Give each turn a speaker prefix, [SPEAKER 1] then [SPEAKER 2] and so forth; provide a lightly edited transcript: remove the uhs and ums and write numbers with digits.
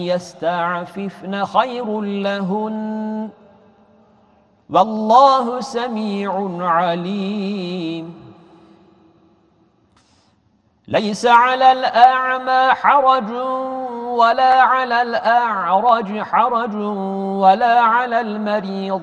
[SPEAKER 1] يستعففن خير لهن والله سميع عليم ليس على الأعمى حرج ولا على الأعرج حرج ولا على المريض